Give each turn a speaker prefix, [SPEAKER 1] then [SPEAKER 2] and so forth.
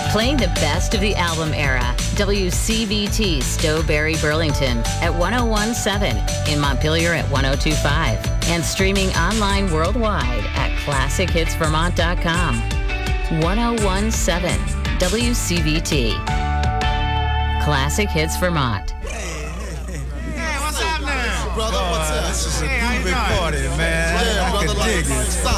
[SPEAKER 1] Playing the best of the album era. WCVT Stowberry, Burlington at 101.7, in Montpelier at 102.5, and streaming online worldwide at ClassicHitsVermont.com. 101.7 WCVT. Classic Hits Vermont.
[SPEAKER 2] Hey, what's up now?
[SPEAKER 3] Brother, what's up?
[SPEAKER 2] This is a
[SPEAKER 3] how you
[SPEAKER 2] groovy
[SPEAKER 3] doing?
[SPEAKER 2] party, man.
[SPEAKER 3] Yeah,
[SPEAKER 2] I
[SPEAKER 3] brother,
[SPEAKER 2] can dig it.
[SPEAKER 3] stop.